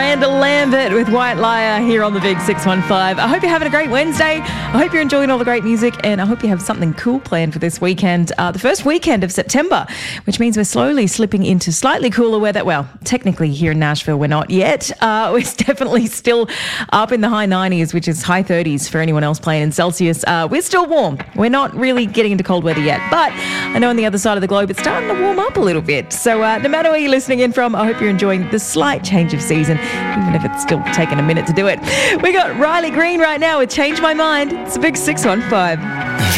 Miranda Lambert with White Liar here on the Big 615. I hope you're having a great Wednesday. I hope you're enjoying all the great music, and I hope you have something cool planned for this weekend. The first weekend of September, which means we're slowly slipping into slightly cooler weather. Well, technically here in Nashville, we're not yet. We're definitely still up in the high 90s, which is high 30s for anyone else playing in Celsius. We're still warm. We're not really getting into cold weather yet, but I know on the other side of the globe, it's starting to warm up a little bit. So no matter where you're listening in from, I hope you're enjoying the slight change of season, even if it's still taking a minute to do it. We got Riley Green right now with Change My Mind. It's a Big 615.